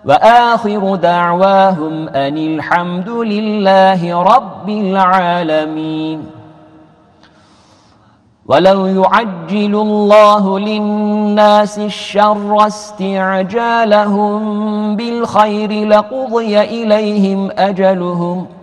وآخر دعواهم أن الحمد لله رب العالمين. ولو يعجل الله للناس الشر استعجالهم بالخير لقضي إليهم أجلهم